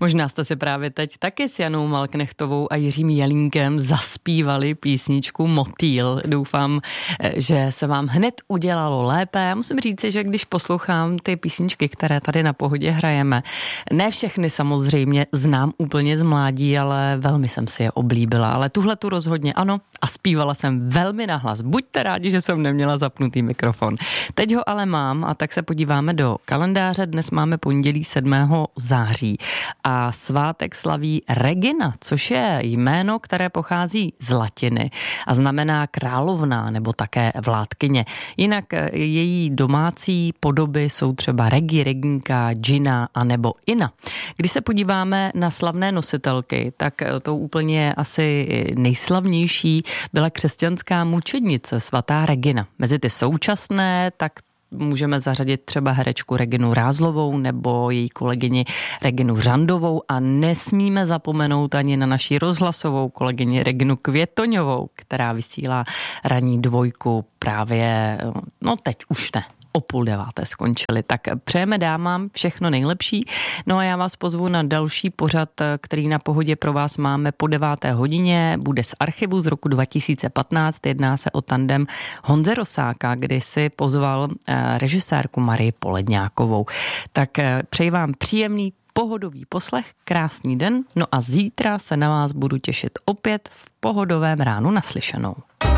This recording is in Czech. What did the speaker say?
Možná jste si právě teď taky s Janou Malknechtovou a Jiřím Jelínkem zaspívali písničku Motýl. Doufám, že se vám hned udělalo lépe. Já musím říct, že když poslouchám ty písničky, které tady na Pohodě hrajeme, ne všechny samozřejmě znám úplně z mládí, ale velmi jsem si je oblíbila. Ale tuhle tu rozhodně ano a zpívala jsem velmi nahlas. Buďte rádi, že jsem neměla zapnutý mikrofon. Teď ho ale mám a tak se podíváme do kalendáře. Dnes máme pondělí 7. září a svátek slaví Regina, což je jméno, které pochází z latiny a znamená královna nebo také vládkyně. Jinak její domácí podoby jsou třeba Regi, Reginka, Gina a nebo Ina. Když se podíváme na slavné nositelky, tak to úplně asi nejslavnější byla křesťanská mučednice svatá Regina. Mezi ty současné, tak můžeme zařadit třeba herečku Reginu Rázlovou nebo její kolegyni Reginu Řandovou a nesmíme zapomenout ani na naši rozhlasovou kolegyni Reginu Květoňovou, která vysílá ranní dvojku právě, no teď už ne. O 8:30 skončili. Tak přejeme dámám všechno nejlepší. No a já vás pozvu na další pořad, který na Pohodě pro vás máme po 9. hodině. Bude z archivu z roku 2015. Jedná se o tandem Honze Rosáka, kdy si pozval režisérku Marii Poledňákovou. Tak přeji vám příjemný pohodový poslech, krásný den. No a zítra se na vás budu těšit opět v pohodovém ránu naslyšenou.